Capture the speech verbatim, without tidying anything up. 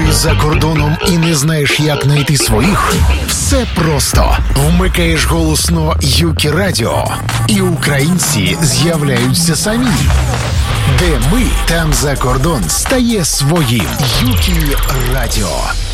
друзів за кордоном і не знаєш, як знайти своїх? Все просто. Вмикаєш голосно Юкі Радіо, і українці з'являються самі. Де ми, там за кордон стає своїм. Юкі Радіо.